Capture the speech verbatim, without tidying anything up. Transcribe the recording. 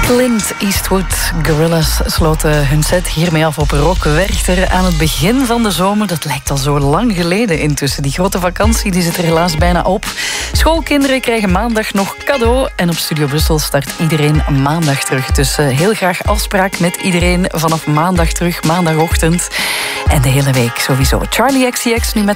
Clint Eastwood, Gorillaz sloten hun set hiermee af op Rock Werchter aan het begin van de zomer. Dat lijkt al zo lang geleden intussen. Die grote vakantie die zit er helaas bijna op. Schoolkinderen krijgen maandag nog cadeau. En op Studio Brussel start iedereen maandag terug. Dus uh, heel graag afspraak met iedereen vanaf maandag terug, maandagochtend. En de hele week sowieso. Charlie X C X nu met